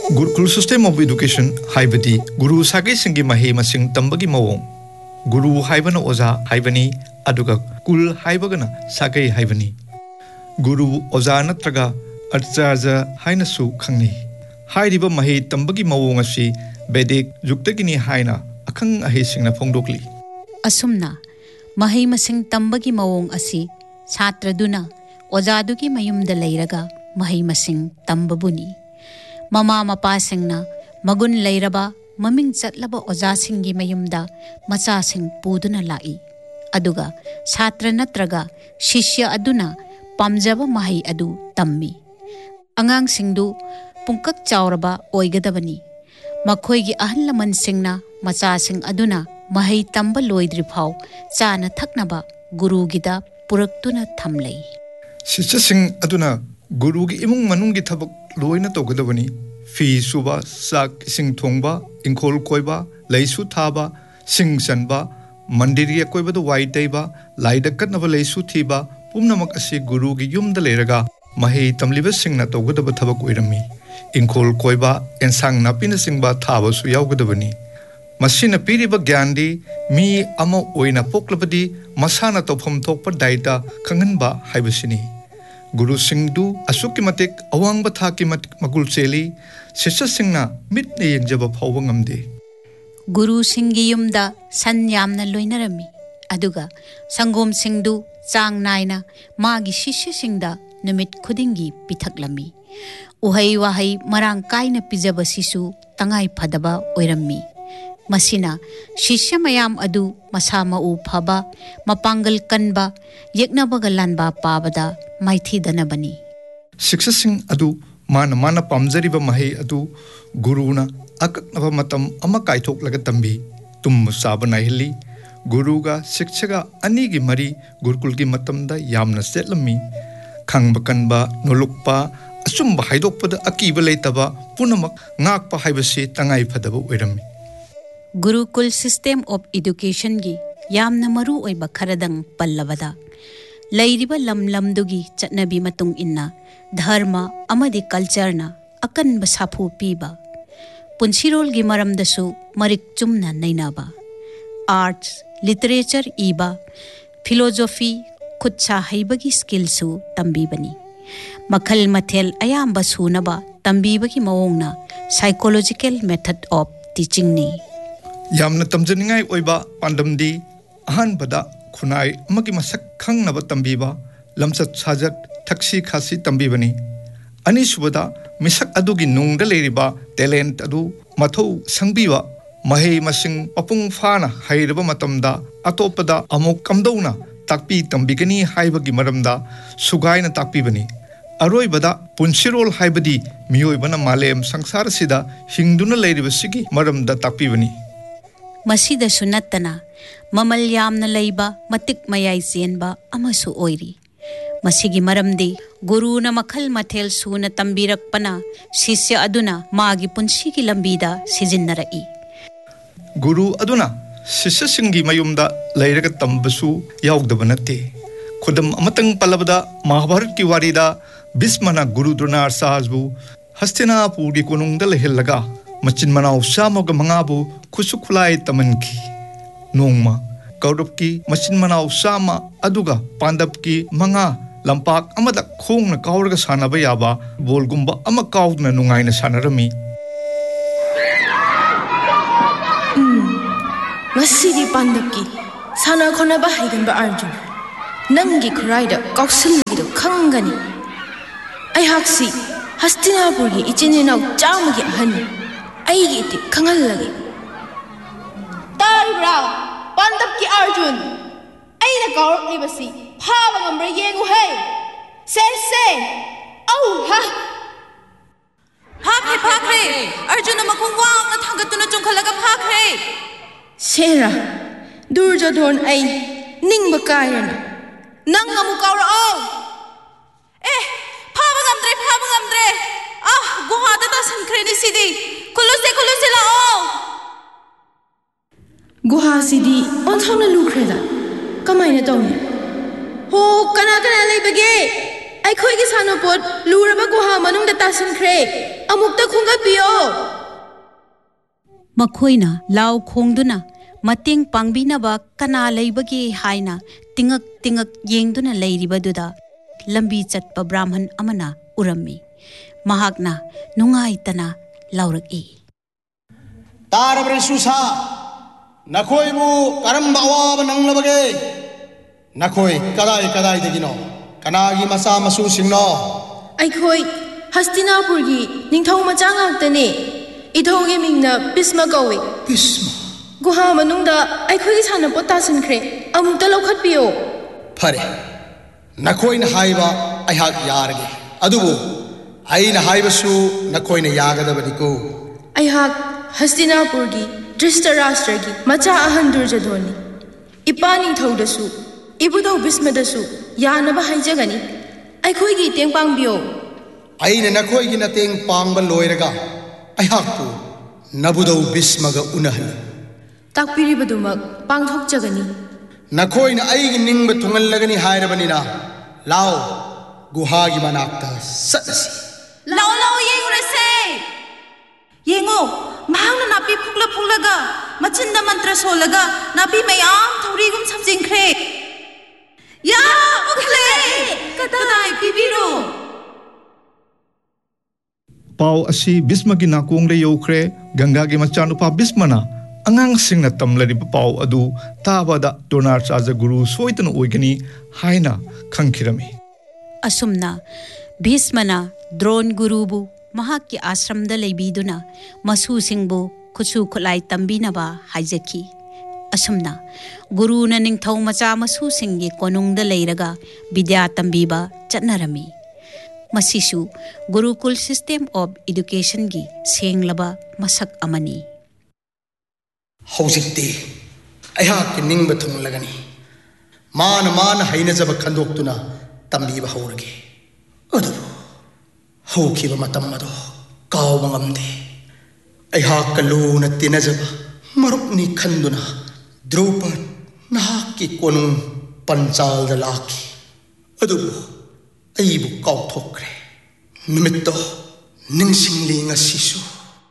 Gurukul system of education haibadi guru sagai singi mahe masing tambagi mawong. Guru haibana oza haibani aduga kul haibagana sagai haibani. Guru oza natraga archaja hainasu khangni. Hairiba mahe tambagi mawong asi Vedic yuktagini haina akhang ahe singna phongdokli. Asumna mahe masing tambagi mawong asi satraduna ozadugi mayumda leiraga mahe masing tambabuni. Mama mapasingna magun leiraba maming chatlaba ojasingi mayumda machasing puduna lai aduga chhatra natraga shishya aduna pamjaba mahai adu tammi angang singdu pungkak chauraba oigadabani makhoigi ahal laman singna machasing aduna mahai tamba loidri phau chana thaknaba guru gida puraktuna thamlei Shishya sing aduna guru gi imung manungi thabak loina togadabani fi suba sak sing thongba ingkhol koiba leisu thaba sing sanba mandiri koiba do wai taiba laida katnaba leisu thiba pumnamak ase guru gi yumda leiraga mahe tamliba singna togadaba thabak oirami ingkhol koiba ensang napina singba thaba su yaugadabani masina piriba gyandi mi ama oina poklabadi masana tofam thokpa daita khanganba haibasini Guru Singdu Asuki Matik Awang Bathaki Magul Cheli Sisha Singna Mitne Yengjaba Pawangam de Guru Singiyumda San Yamna Loinarami Aduga Sangom Singdu Chang Naina Magi Shisha Singda Numit Kudingi Pitaklami Uhai Wahai Marang Kaina Pijaba Sisu Tangai Padaba Oirami Masina Shisha Mayam Adu Masama U Paba Mapangal Kanba Yeknabagalanba Pabada Maithi Danabani. Successing adu mana pamjariba mahe adu guruna akaknaba matam ama kaithok lagatambi tum sabana hili guruga shikshaga anigi mari gurkulgi matamda yamna setlami khangba kanba nolokpa asumba haidokpada akiba leitaba punamak ngakpa haibasi tangai phadaba oirami Gurukul system of education gi yamna maru oiba kharadang pallabada Lairiba lam-lamdugi chatnabi matung inna dharma amadi culture na akan basapu piba punsirol gi maramdasu marik chumna nainaba arts literature iba philosophy khutsa haibagi skill su tambibani makhal mathel ayamba sunaba tambibagi mawongna psychological method of teaching ni yamna tamjaningai oiba pandamdi ahanbada Kunai magi masak khang naba tambiba lamsat sajat thaksi khasi tambibani ani subada misak adugi nungda leiriba talent adu mathau sangbiwa mahe masing papung phana hairaba matamda atopada amok kamdauna takpi tambigani haibagi maramda sugaina takpibani aroibada punsirol haibadi miyoibana malem sangsara sida hingduna leiriba sigi maramda takpibani Masida sunattana mamal yamna leiba matik mayai sienba amasu oiri masigi maramdi guru na makhal mathel suna tambirakpana sisya aduna magi punsigi lambida sijinnara'i Guru aduna sisya singi mayumda leiraga tambasu yaugdaba natte khudam amatang palabada Mahabharat ki warida Bhismana Guru Dronar Sahasbu Hastinapur gi konungda lehellaga Machin Manau Samoga Mangabu Kusukulai Tamanki Nongma Kaurapki Machin Manau Sama Aduga Pandapki Manga Lampak Amada Kong na Kauraga Sanabayaba Bolgumba Ama Kaudna Nungaina Sanarami Masidi Pandapki Sana Konaba Haganba Arjun Nangi Kuraida Kausilgido Kangani Ayhaksi Hastinapurgi Ichininaw Jamagi Hani Aigi iti kangalagi Taribra Pandapki Arjun Aina kaurok libasi Phaba ngamra yengu hai Se Au ha Phakre Arjuna makung wang na thangatuna chungkhalaga phakre Sera Durjodhon ai ningba kayana Nang amu kaurok phaba ngamdre guhada ta sankre ni sidi Kuluse lao Guha sidi onthona lukreda Kamaina tawni Ho kana lay bage ꯑꯩꯈꯣꯏꯒꯤ ꯁꯥꯟꯅꯄꯣꯠ ꯂꯨꯔꯕ ꯒꯨꯍꯥ ꯃꯅꯨꯡꯗ ꯇꯥꯁꯤꯟꯈ꯭ꯔꯦ ꯑꯃꯨꯛꯇ ꯈꯣꯝꯒꯠꯄꯤꯌꯣ ꯃꯈꯣꯏꯅ ꯂꯥꯎ ꯈꯣꯡꯗꯨꯅ ꯃꯇꯦꯡ ꯄꯥꯡꯕꯤꯅꯕ ꯀꯅꯥ ꯂꯩꯕꯒꯦ ꯍꯥꯏꯅ ꯇꯤꯡꯉꯛ ꯇꯤꯡꯉꯛ ꯌꯦꯡꯗꯨꯅ ꯂꯩꯔꯤꯕꯗꯨꯗ ꯂꯝꯕꯤ ꯆꯠꯄ ꯕ꯭ꯔꯥꯍꯃꯟ ꯑꯃꯅ ꯎꯔꯝꯃꯤ ꯃꯍꯥꯛꯅ ꯅꯨꯡꯉꯥꯏꯇꯅ ꯂꯥꯎꯔꯛꯏ ꯇꯥꯔꯕ꯭ꯔ ꯁꯨꯁꯥ ꯅꯈꯣꯏꯕꯨ ꯀꯔꯝꯕ ꯑꯋꯥꯕ ꯅꯪꯂꯕꯒꯦ ꯅꯈꯣꯏ ꯀꯗꯥꯏꯗꯒꯤꯅꯣ ꯀꯅꯥꯒꯤ ꯃꯆꯥ ꯃꯁꯨꯁꯤꯡꯅꯣ ꯑꯩꯈꯣꯏ ꯍꯁꯇꯤꯅꯥꯄꯨꯔꯒꯤ ꯅꯤꯡꯊꯧ ꯃꯆꯥ ꯉꯥꯛꯇꯅꯦ ꯏꯙꯧꯒꯤ ꯃꯤꯡꯅ ꯚꯤꯁꯃ ꯀꯧꯏ ꯚꯤꯁꯃ ꯒꯨꯍꯥ ꯃꯅꯨꯡꯗ ꯑꯩꯈꯣꯏꯒꯤ ꯁꯥꯟꯅꯄꯣꯠ ꯇꯥꯁꯤꯟꯈ꯭ꯔꯦ ꯑꯃꯨꯛꯇ ꯂꯧꯈꯠꯄꯤꯌꯣ ꯐꯔꯦ ꯅꯈꯣꯏꯅ ꯍꯥꯏꯕ ꯑꯩꯍꯥꯛ ꯌꯥꯔꯒꯦ ꯑꯗꯨꯕꯨ ꯑꯩꯅ ꯍꯥꯏꯕꯁꯨ ꯅꯈꯣꯏꯅ ꯌꯥꯒꯗꯕꯅꯤꯀꯣ ꯑꯩꯍꯥꯛ ꯍꯁꯇꯤꯅꯥꯄꯨꯔꯒꯤ ꯙ꯭ꯔꯤꯁꯇꯔꯥꯁꯇ꯭ꯔꯒꯤ ꯃꯆꯥ ꯑꯍꯟ ꯗꯨꯔꯖꯣꯙꯣꯟꯅꯤ ꯏꯄꯥ ꯅꯤꯡꯊꯧꯗꯁꯨ ꯏꯕꯨꯙꯧ ꯚꯤꯁꯃꯗꯁꯨ ꯌꯥꯅꯕ ꯍꯥꯏꯖꯒꯅꯤ ꯑꯩꯈꯣꯏꯒꯤ ꯃꯇꯦꯡ ꯄꯥꯡꯕꯤꯌꯣ ꯑꯩꯅ ꯅꯈꯣꯏꯒꯤ ꯃꯇꯦꯡ ꯄꯥꯡꯕ ꯂꯣꯏꯔꯒ ꯑꯩꯍꯥꯛꯄꯨ ꯅꯕꯨꯙꯧ ꯚꯤꯁꯃꯒ ꯎꯅꯍꯜꯂꯤ ꯇꯥꯛꯄꯤꯔꯤꯕꯗꯨꯃꯛ ꯄꯥꯡꯊꯣꯛꯆꯒꯅꯤ नखोइन आईगी निंग थुंगलगनी हायरबनिना लाओ गुहागी मनाक्ता सतसी लाओ लाओ येंगुरसे येंगो महांगना नापी फुगला फुगलागा मचिंदा मंत्र सोलगा नापी मयाम थौरीगुम समजिंख्रे या उखले कदाई पिबिरो पाव असी भीष्म की नाकोंगले योखरे गंगा की मचानुपा भीष्मना अंगांग सिंगना तमलरिब पाव अदु ताबदा द्रोणाचार्य गुरु सोइतन ओइगनी हाइना खंखिरमी असुमना भीष्मना द्रोण गुरुबु महाकी आश्रमदा लेबीदुना मसु सिंगबु खुसु खुलाई तंबीनबा हाइजकी असुमना गुरुना निंगथौ मचा मसु सिंगी कोनुंगदा लेरगा विद्या तंबीबा चटनरमी मसिसु गुरुकुल सिस्टम ऑफ एजुकेशन की सेंगलबा मसक अमनी हौजिक्ति अहाकी निंग थुंगलगनी मान मान हैनजब खंदोक्तुना तंबीबा हौरगे अदुबु हौखिबा मतम अदो कावबा ngamde अहाक लूना तिनजब मरुपनी खंदुना द्रौपद नाकी कोनुंग पंचालदा लाखी अदुबु अईबु काउथोक्रे निमित्तो निंगसिंगली ngasisu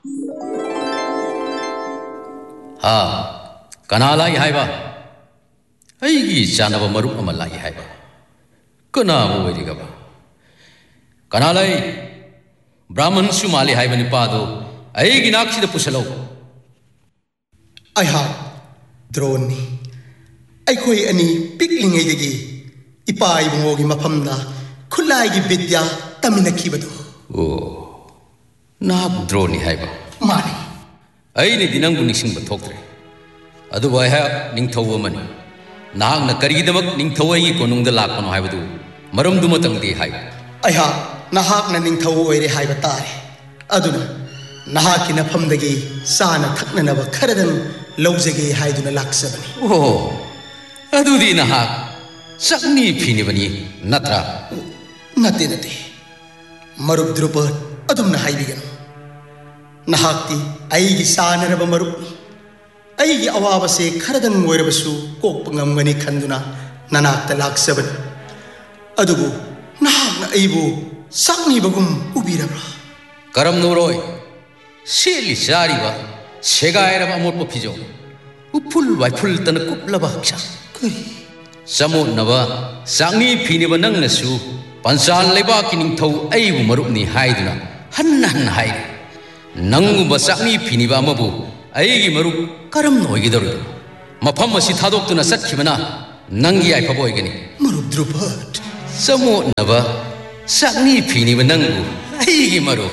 हा कनालाई हाइबा अईगी जानब मरुप अमा लाई हाइबा कनाबु ओइरिगबा कनालाई ब्राह्मण सुमाली हाइबा निपादो अईगी नाक्षिद पुसलो अहा द्रोणी अखोई अनि पिकलिंगैदगी इपा इबुंगोगी मफमदा खुलाईगी विद्या तमिनखिबदो ओ नाब द्रोणी हाइबा मानी अईने दिनंगु निसिंग थोक्रे अदु वहा निंगथौ अमनि नांगना करिगिदमक निंगथौ अई कोनुंगदा लाकनो हाइबदु मरमदु मतंगदि हाइ अहा नाहाकना निंगथौ ओइरे हाइबा तारे अदुना नाहाकी नफमदगी साना थकननब खरदन लौजगे हाइदुना लाक्सबनि ओ अदुदि नाहाक सकनी फिनिबनि नत्रा नते नते मरुप द्रुपद अदुमना हाइबिगन नहाक्ति अईगी सानरब मरुपनि अईगी अवाबसे खरदन ओइरबसु कोकपंगमगनि खंदुना ननाक्ता लाक्सबनि अदुबु नहाकना अईबु साकनिबगुम उबिरब्रा करम नोरोय सेली जारिबा सेगायरब अमोटप फिजो उफुल वाइफुल तन कुपलबा हक्सा करी समोनबा साकनी फिनिब नंगनसु पंचाल लेबा की निंगथौ अईबु मरुपनि हाइदुना हन्न हन्न हाइ नंगुब साकनी फिनिबा अमबु अईगी मरुप करम नोइगिदरु मफम असि थादोक्तुना सत्खिबना नंगी आइफबो ओइगनि मरुप द्रुपद समोनबा साकनी फिनिब नंगु अईगी मरुप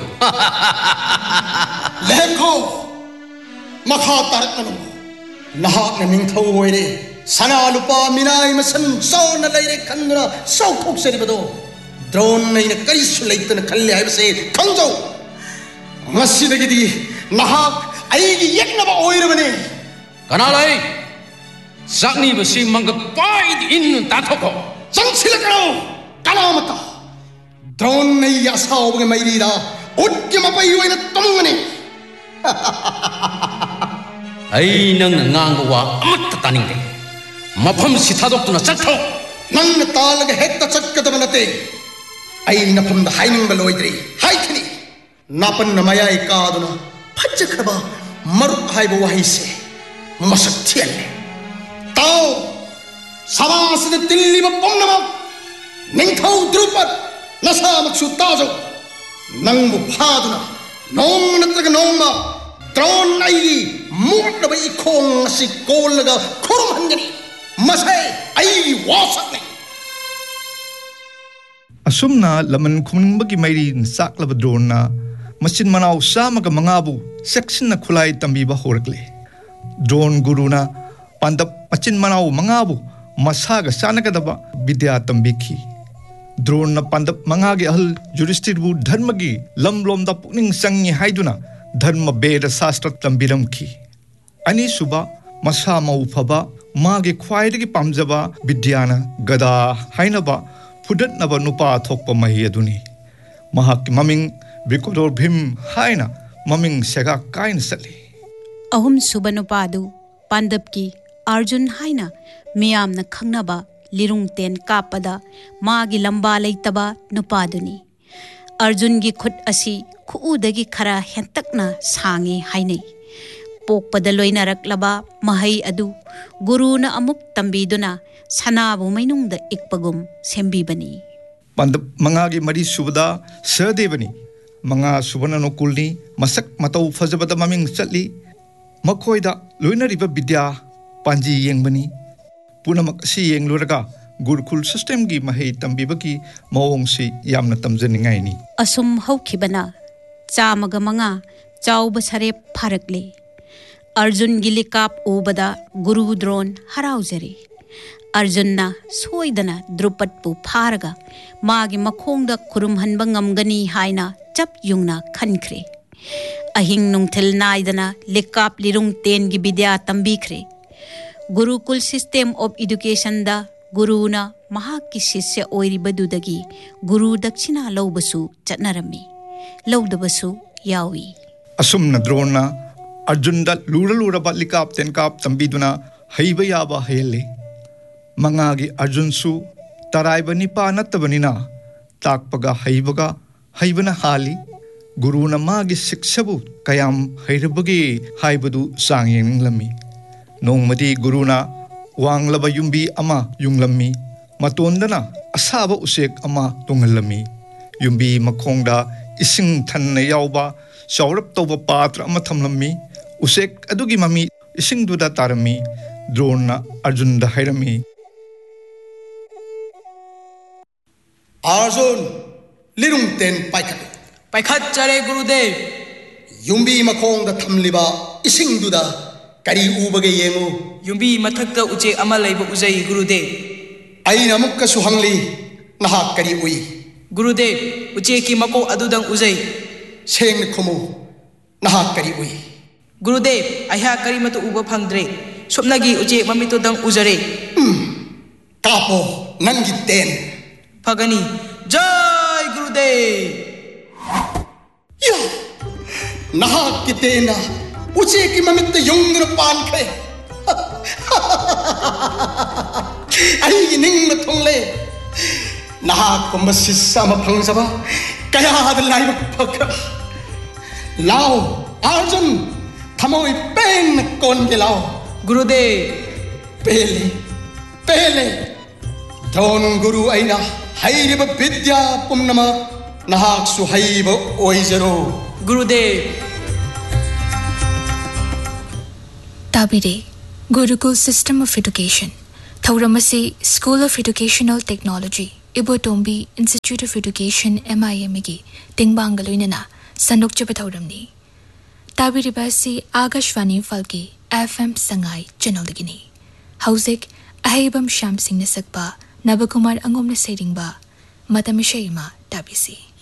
लेखो मखा तारकनु नहाकना निंगथौ ओइरे सना लुपा मिनाई मसन सौन लैरे खंगना सौथोक्सरिबदो द्रोण नैना करिसु लैतन खल्ले हाइबसे खंजौ मसिदगिदी नहाक अईगी यकनबा ओइरबने कनालाई साकनी बसी मंग पाइद इन ताथोको संसिलकनो कनामता द्रोण नै यासावगे मैरीदा उद्यम पई ओइना तमगने अई नंग ngang वा अमत तानिंगे मफम सिथादोक्तुना चथो नंग तालग हेक्ता चक्कदब नते ai na pham da haining ba loidri haikini napan na mayai ka aduna phajjakhaba maru haiba wahi se masak thial tao samas de tilli ba pomnama ningthau drupad nasa maksu tajo nangbu phaduna nong natraga nongma tron ai mutna ba ikhong si kolaga khorum hangani masai ai wasakne asumna laman khumningba mairi saklaba drona machin manau samaga mangabu section na khulai tambiba horakle drone guruna pandap machin manau mangabu masaga sanagadaba vidya tambikhi drone na pandap mangage ahal juristirbu dharmagi lamlomda pukning sangi haiduna dharma beda sastra tambiramkhi ani suba masa mau phaba mage khwaidagi pamjaba vidyana gada hainaba fudatnaba nupa thokpa mahi aduni mahak maming Bikodor Bhim haina maming sega kain sali ahum suba nupadu pandap ki Arjun haina miyamna khangnaba lirung ten kapada magi lamba leitaba nupaduni Arjun gi khut asi khuudagi khara hentakna sangi hainai pokpada loinaraklaba mahai adu guruna amuk tambiduna sanabu mainungda ikpagum sembibani pandap mangagi mari subada sadevani manga subana no kulni masak matau fazabada maming chatli makhoida loinariba vidya panji yengbani punamak si yengluraga gurukul system gi mahei tambibaki mawong si yamna tamjaningai ni asum haukhibana chamaga manga chauba sare pharakle Arjun gilikap ubada guru drone haraujari Arjunna soidana Drupad pu pharaga magi makhongda kurumhanba ngamgani haina chap yungna khankhre ahing nungthil naidana likap lirung ten gi vidya tambikhre Gurukul system of education da guruna mahakki sisya oiribadudagi guru dakshina lawbasu chatnarami lawdabasu yawi asumna drona Arjunda lura ba likap ten kap tambiduna haiba yaba hele mangagi Arjunsu taraiba nipa nattabanina takpaga haibana hali guruna magi sikshabu kayam hairabagi haibadu sangyeng lami nongmadi guruna wanglaba yumbi ama yunglammi matondana asaba usek ama tungalami yumbi makhongda ising thanna yawba saurap tawba patra ama thamlammi usek adugi mami ising duda tarami drone Arjunda hairami Arjun lirung ten paikhat chare Gurudev yumbi makhongda thamliba ising duda kari ubage yengu yumbi mathakta uche ama laiba ujai Gurudev aina mukka suhangli naha kari ui Gurudev uche ki mako adudang ujai seng khomu naha kari ui Gurudev ayha kari matu uba phangdre sopnagi uche mamito dang ujare kapo nangi ten Pagani Jai Gurudev ya naha kitena uche ki mamitta yongna pan khe ai ning na thongle naha kombasissa ma phangsaba kaya hada lai phakra lao Arjun thamoi pen kon ge lao Gurudev pele don guru aina hairiba vidya pumnama nahak su haiba oizaro Gurudev Tabire Gurukul System of Education Thauramasi School of Educational Technology Ibotombi Institute of Education MIMG Tingbangaluinana Sanukchaba Thauramni Tabire Basi Agashwani Falki FM Sangai Channel Dagini Hauzik Ahibam Sham Singh Nasakba Nabakumar Angom na Sairingba Matamishaima Tabisi